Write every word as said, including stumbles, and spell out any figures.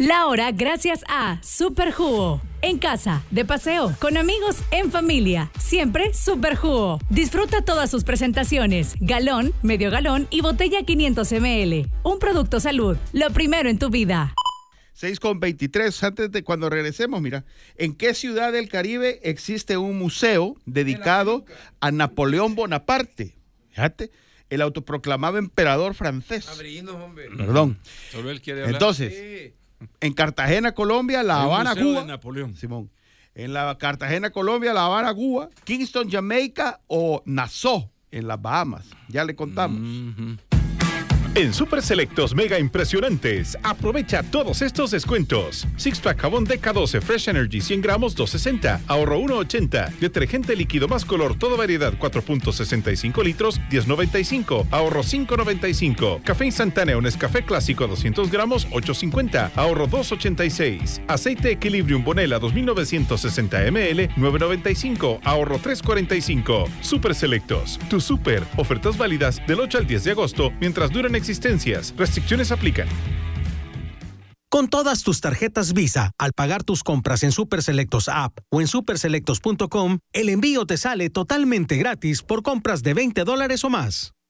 La hora gracias a Super Jugo. En casa, de paseo, con amigos, en familia. Siempre Super Jugo. Disfruta todas sus presentaciones. Galón, medio galón y botella quinientos mililitros. Un producto salud. Lo primero en tu vida. seis con veintitrés, antes de cuando regresemos, mira, ¿en qué ciudad del Caribe existe un museo dedicado a Napoleón Bonaparte? Fíjate, el autoproclamado emperador francés. Abrinos, hombre. Perdón. Solo él quiere hablar. Entonces, Sí. en Cartagena, Colombia, La Hay un Habana, museo Cuba. de Napoleón. Simón. En la Cartagena, Colombia, La Habana, Cuba, Kingston, Jamaica o Nassau, en las Bahamas. Ya le contamos. Mm-hmm. En Super Selectos Mega Impresionantes, aprovecha todos estos descuentos. Six Pack jabón D K doce Fresh Energy cien gramos dos sesenta, ahorro uno ochenta. Detergente líquido más color toda variedad cuatro punto sesenta y cinco litros diez noventa y cinco, ahorro cinco noventa y cinco. Café instantáneo Nescafé clásico doscientos gramos ocho cincuenta, ahorro dos ochenta y seis. Aceite Equilibrium Bonella dos mil novecientos sesenta mililitros nueve noventa y cinco, ahorro tres cuarenta y cinco. Super Selectos, tu super. Ofertas válidas del ocho al diez de agosto mientras duran existencias. Restricciones aplican. Con todas tus tarjetas Visa, al pagar tus compras en Super Selectos App o en super selectos punto com, el envío te sale totalmente gratis por compras de veinte dólares o más.